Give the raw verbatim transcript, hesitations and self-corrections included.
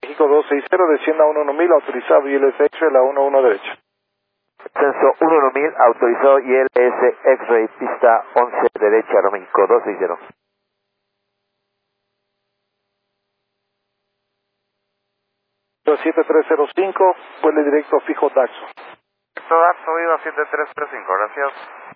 México dos seis cero, descienda a uno uno mil, autorizado I L S X-ray, la uno uno derecha. Censo uno uno mil, autorizado I L S X-ray, pista once derecha, México dos seis cero. siete tres cero cinco, vuele directo fijo Daxo. Daxo, iba siete tres cero cinco, gracias.